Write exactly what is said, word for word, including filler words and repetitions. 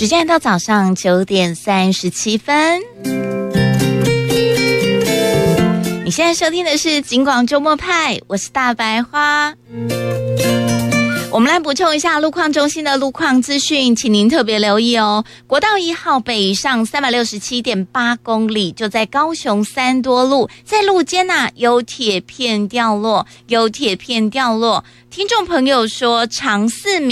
时间到早上九点三十七分。你现在收听的是警广周末派，我是大白花。我们来补充一下路况中心的路况资讯，请您特别留意哦。国道一号北上三百六十七点八公里，就在高雄三多路，在路肩啊有铁片掉落，有铁片掉落。听众朋友说，长四